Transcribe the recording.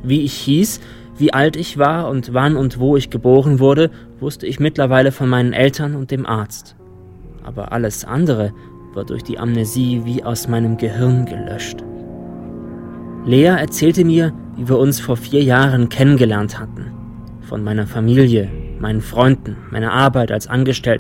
Wie ich hieß, wie alt ich war und wann und wo ich geboren wurde, wusste ich mittlerweile von meinen Eltern und dem Arzt. Aber alles andere war durch die Amnesie wie aus meinem Gehirn gelöscht. Lea erzählte mir, wie wir uns vor 4 Jahren kennengelernt hatten. Von meiner Familie, meinen Freunden, meiner Arbeit als Angestellter